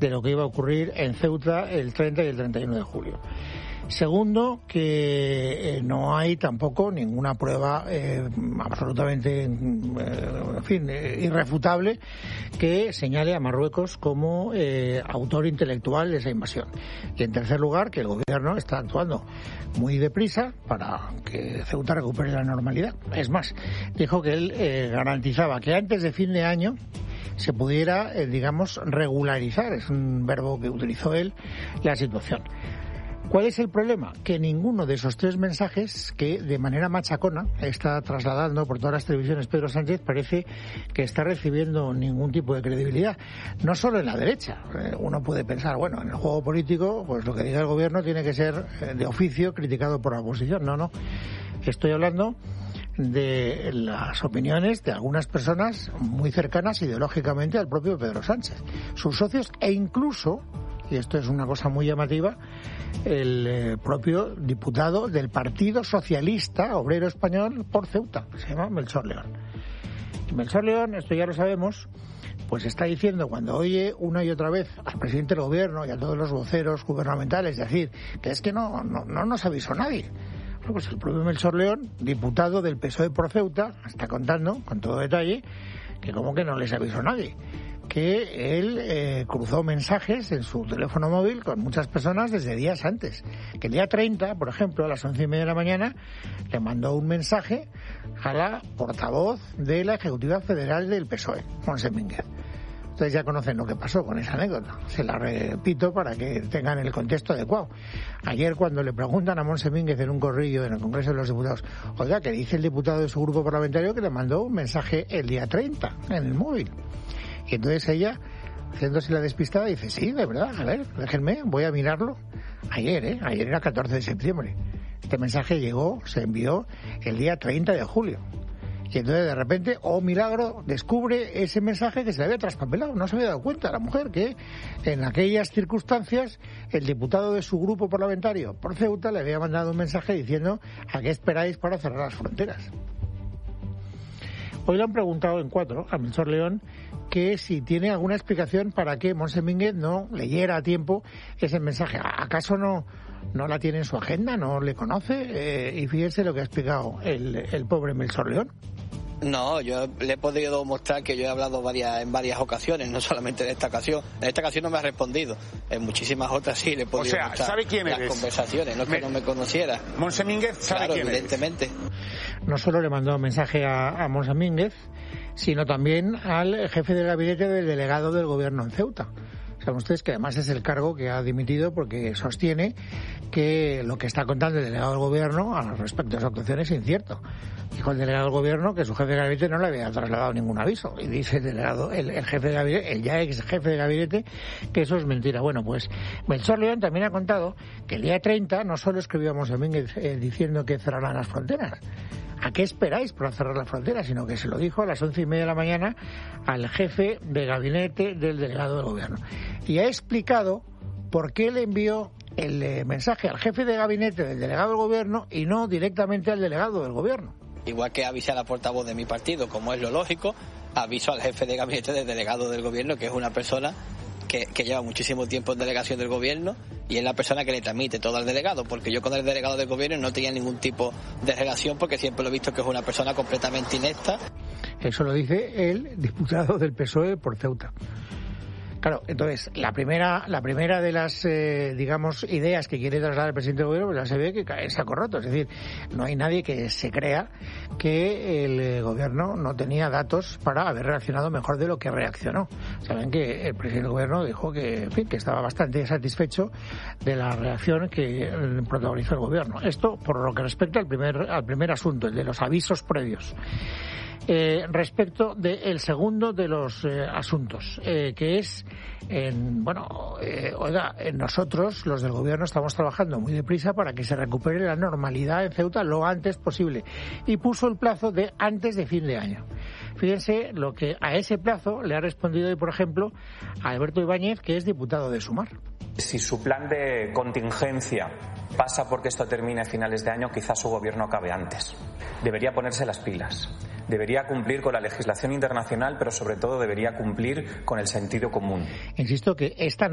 de lo que iba a ocurrir en Ceuta el 30 y el 31 de julio. Segundo, que no hay tampoco ninguna prueba absolutamente, irrefutable que señale a Marruecos como autor intelectual de esa invasión. Y en tercer lugar, que el gobierno está actuando muy deprisa para que Ceuta recupere la normalidad. Es más, dijo que él garantizaba que antes de fin de año se pudiera, regularizar, es un verbo que utilizó él, la situación. ¿Cuál es el problema? Que ninguno de esos tres mensajes que de manera machacona está trasladando por todas las televisiones Pedro Sánchez parece que está recibiendo ningún tipo de credibilidad. No solo en la derecha. Uno puede pensar, bueno, en el juego político, pues lo que diga el gobierno tiene que ser de oficio criticado por la oposición. No. Estoy hablando de las opiniones de algunas personas muy cercanas ideológicamente al propio Pedro Sánchez, sus socios e incluso, y esto es una cosa muy llamativa, el propio diputado del Partido Socialista Obrero Español por Ceuta, que se llama Melchor León. Y Melchor León, esto ya lo sabemos, pues está diciendo cuando oye una y otra vez al presidente del gobierno y a todos los voceros gubernamentales decir que es que no nos avisó nadie. Bueno, pues el propio Melchor León, diputado del PSOE por Ceuta, está contando con todo detalle que como que no les avisó nadie, que él cruzó mensajes en su teléfono móvil con muchas personas desde días antes. Que el día 30, por ejemplo, a las 11:30 de la mañana, le mandó un mensaje a la portavoz de la Ejecutiva Federal del PSOE, Montse Mínguez. Ustedes ya conocen lo que pasó con esa anécdota. Se la repito para que tengan el contexto adecuado. Ayer, cuando le preguntan a Montse Mínguez en un corrillo en el Congreso de los Diputados, oiga, que dice el diputado de su grupo parlamentario que le mandó un mensaje el día 30 en el móvil. Y entonces ella, haciéndose la despistada, dice, sí, de verdad, a ver, déjenme, voy a mirarlo. Ayer era 14 de septiembre. Este mensaje se envió el día 30 de julio. Y entonces de repente, milagro, descubre ese mensaje que se le había traspapelado. No se había dado cuenta la mujer que en aquellas circunstancias el diputado de su grupo parlamentario por Ceuta le había mandado un mensaje diciendo ¿a qué esperáis para cerrar las fronteras? Hoy le han preguntado en 4 a Melchor León que si tiene alguna explicación para que Montse Mínguez no leyera a tiempo ese mensaje. ¿Acaso no la tiene en su agenda? ¿No le conoce? Y fíjese lo que ha explicado el pobre Melchor León. No, yo le he podido mostrar que yo he hablado en varias ocasiones, no solamente en esta ocasión. En esta ocasión no me ha respondido. En muchísimas otras sí le he podido mostrar ¿sabe quién las eres? Conversaciones, no es que no me conociera. Montse Mínguez sabe claro, quién evidentemente. No solo le mandó un mensaje a Montse Mínguez, sino también al jefe de gabinete del delegado del gobierno en Ceuta. Saben ustedes que además es el cargo que ha dimitido porque sostiene que lo que está contando el delegado del gobierno al respecto de su actuación es incierto. Dijo el delegado del gobierno que su jefe de gabinete no le había trasladado ningún aviso. Y dice el jefe de gabinete, el ya ex jefe de gabinete, que eso es mentira. Bueno, pues Melchor León también ha contado que el día 30 no solo escribió a Montse Mínguez diciendo que cerrarán las fronteras. ¿A qué esperáis para cerrar las fronteras? Sino que se lo dijo a las 11:30 de la mañana al jefe de gabinete del delegado del gobierno. Y ha explicado por qué le envió el mensaje al jefe de gabinete del delegado del gobierno y no directamente al delegado del gobierno. Igual que avisé a la portavoz de mi partido, como es lo lógico, aviso al jefe de gabinete del delegado del gobierno, que es una persona que lleva muchísimo tiempo en delegación del gobierno y es la persona que le transmite todo al delegado, porque yo con el delegado del gobierno no tenía ningún tipo de relación porque siempre lo he visto que es una persona completamente inepta. Eso lo dice el diputado del PSOE por Ceuta. Claro, entonces, la primera de las, ideas que quiere trasladar el presidente del gobierno, pues ya se ve que cae en saco roto. Es decir, no hay nadie que se crea que el gobierno no tenía datos para haber reaccionado mejor de lo que reaccionó. Saben que el presidente del gobierno dijo que, en fin, que estaba bastante satisfecho de la reacción que protagonizó el gobierno. Esto por lo que respecta al primer asunto, el de los avisos previos. Respecto del segundo de los asuntos, que es, nosotros, los del gobierno, estamos trabajando muy deprisa para que se recupere la normalidad en Ceuta lo antes posible y puso el plazo de antes de fin de año. Fíjense lo que a ese plazo le ha respondido hoy, por ejemplo, a Alberto Ibáñez, que es diputado de Sumar. Si su plan de contingencia pasa porque esto termine a finales de año, quizás su gobierno acabe antes. Debería ponerse las pilas. Debería cumplir con la legislación internacional, pero sobre todo debería cumplir con el sentido común. Insisto que esta